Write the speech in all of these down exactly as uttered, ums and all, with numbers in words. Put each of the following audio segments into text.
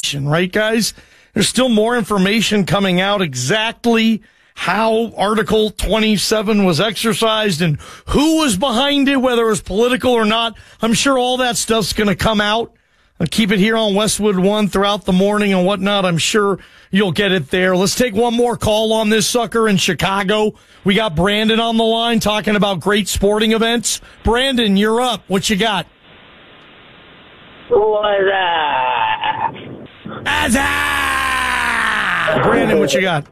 right, guys? There's still more information coming out exactly how Article twenty-seven was exercised and who was behind it, whether it was political or not. I'm sure all that stuff's going to come out. I'll keep it here on Westwood One throughout the morning and whatnot. I'm sure you'll get it there. Let's take one more call on this sucker in Chicago. We got Brandon on the line talking about great sporting events. Brandon, you're up. What you got? What's up? Brandon, what you got?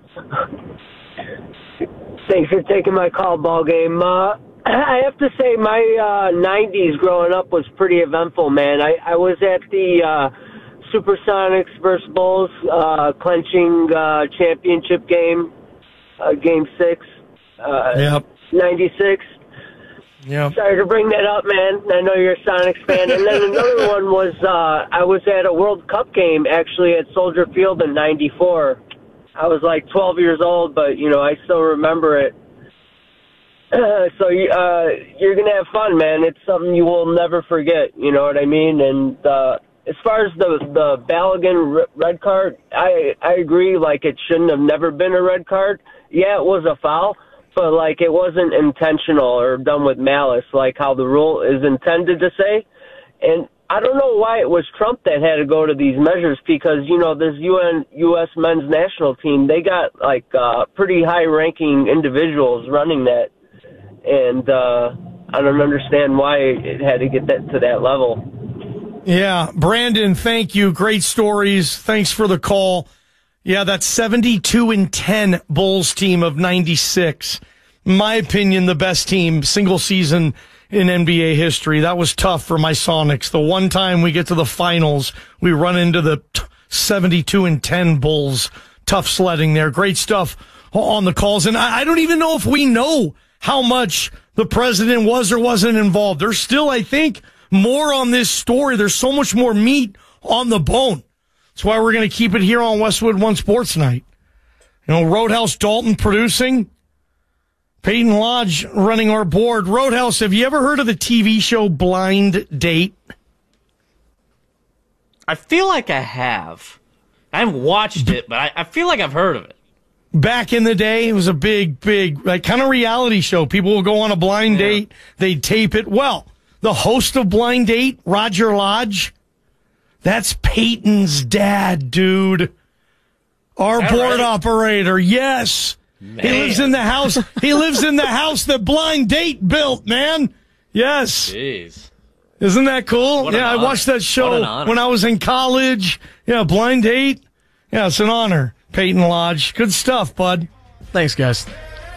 Thanks for taking my call, ball game. Uh, I have to say my uh, nineties growing up was pretty eventful, man. I, I was at the uh, Supersonics versus Bulls uh, clenching uh, championship game, uh, game six, uh, yep. ninety-six. Yeah. Sorry to bring that up, man. I know you're a Sonics fan. And then another one was uh, I was at a World Cup game, actually, at Soldier Field in ninety-four. I was like twelve years old, but, you know, I still remember it. Uh, so uh, you're going to have fun, man. It's something you will never forget, you know what I mean? And uh, as far as the, the Balogun red card, I, I agree, like, it shouldn't have never been a red card. Yeah, it was a foul, but, like, it wasn't intentional or done with malice, like how the rule is intended to say. And I don't know why it was Trump that had to go to these measures because, you know, this U N U S men's national team, they got, like, uh, pretty high-ranking individuals running that. And uh, I don't understand why it had to get that to that level. Yeah, Brandon, thank you. Great stories. Thanks for the call. Yeah, that seventy-two and ten Bulls team of ninety-six. In my opinion, the best team, single season in N B A history. That was tough for my Sonics. The one time we get to the finals, we run into the seventy-two and ten Bulls. Tough sledding there. Great stuff on the calls. And I don't even know if we know how much the president was or wasn't involved. There's still, I think, more on this story. There's so much more meat on the bone. That's why we're going to keep it here on Westwood One Sports Night. You know, Roadhouse Dalton producing, Peyton Lodge running our board. Roadhouse, have you ever heard of the T V show Blind Date? I feel like I have. I haven't watched it, but I, I feel like I've heard of it. Back in the day, it was a big, big, like, kind of reality show. People would go on a blind yeah. date. They'd tape it. Well, the host of Blind Date, Roger Lodge, that's Peyton's dad, dude. Our board right? operator, yes. Man. He lives in the house. He lives in the house that Blind Date built, man. Yes. Jeez. Isn't that cool? Yeah, I watched that show when I was in college. Yeah, Blind Date. Yeah, it's an honor. Peyton Lodge. Good stuff, bud. Thanks, guys.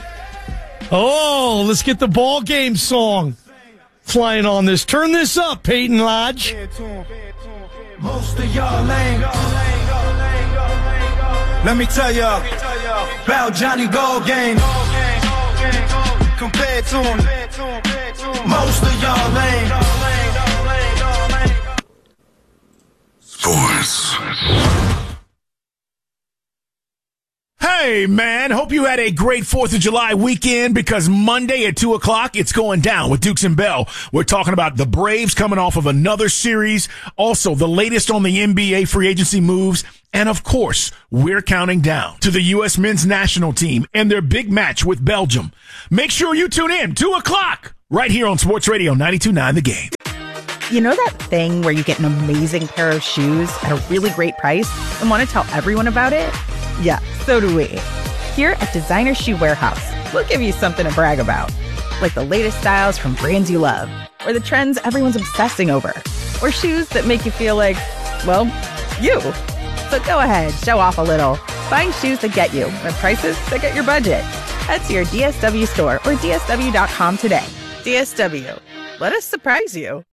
Oh, let's get the ball game song flying on this. Turn this up, Peyton Lodge. Most of y'all lame. Let me tell y'all about Johnny Gold Game. Compared to him, most of y'all lame. Sports. Hey, man, hope you had a great fourth of July weekend because Monday at two o'clock, it's going down with Dukes and Bell. We're talking about the Braves coming off of another series, also the latest on the N B A free agency moves, and of course, we're counting down to the U S men's national team and their big match with Belgium. Make sure you tune in, two o'clock, right here on Sports Radio ninety-two point nine The Game. You know that thing where you get an amazing pair of shoes at a really great price and want to tell everyone about it? Yeah, so do we. Here at Designer Shoe Warehouse, we'll give you something to brag about. Like the latest styles from brands you love, or the trends everyone's obsessing over, or shoes that make you feel like, well, you. So go ahead, show off a little. Find shoes that get you at prices that get your budget. Head to your D S W store or D S W dot com today. D S W, let us surprise you.